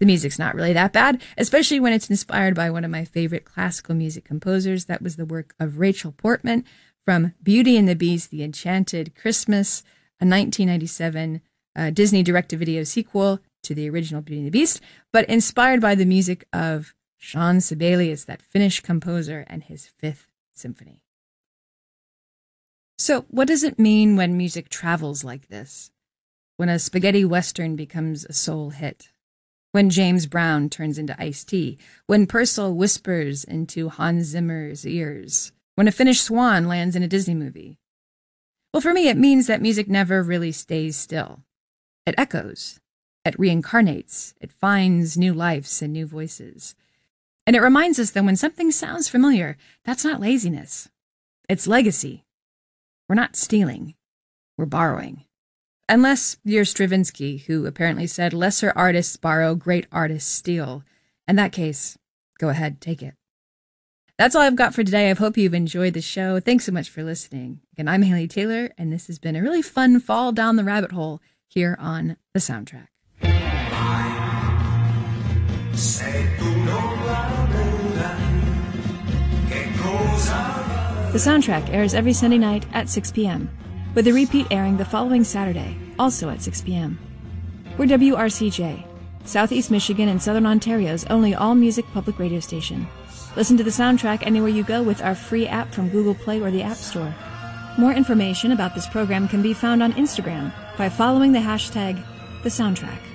The music's not really that bad, especially when it's inspired by one of my favorite classical music composers. That was the work of Rachel Portman from Beauty and the Beast, The Enchanted Christmas, a 1997 Disney direct-to-video sequel to the original Beauty and the Beast, but inspired by the music of Jean Sibelius, that Finnish composer, and his Fifth Symphony. So what does it mean when music travels like this? When a spaghetti western becomes a soul hit? When James Brown turns into Ice-T? When Purcell whispers into Hans Zimmer's ears? When a Finnish swan lands in a Disney movie? Well, for me, it means that music never really stays still. It echoes. It reincarnates. It finds new lives and new voices. And it reminds us that when something sounds familiar, that's not laziness. It's legacy. We're not stealing. We're borrowing. Unless you're Stravinsky, who apparently said lesser artists borrow, great artists steal. In that case, go ahead, take it. That's all I've got for today. I hope you've enjoyed the show. Thanks so much for listening. Again, I'm Haley Taylor, and this has been a really fun fall down the rabbit hole here on The Soundtrack. The Soundtrack airs every Sunday night at 6 p.m., with a repeat airing the following Saturday, also at 6 p.m. We're WRCJ, Southeast Michigan and Southern Ontario's only all-music public radio station. Listen to The Soundtrack anywhere you go with our free app from Google Play or the App Store. More information about this program can be found on Instagram by following the hashtag The Soundtrack.